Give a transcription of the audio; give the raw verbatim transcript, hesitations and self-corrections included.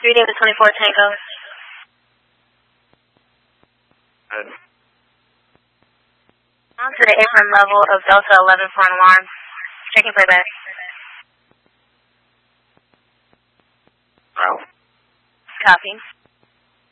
three David twenty-four Tango. Good. On to the apron level of Delta eleven for an alarm. Checking playback. Oh. Copy.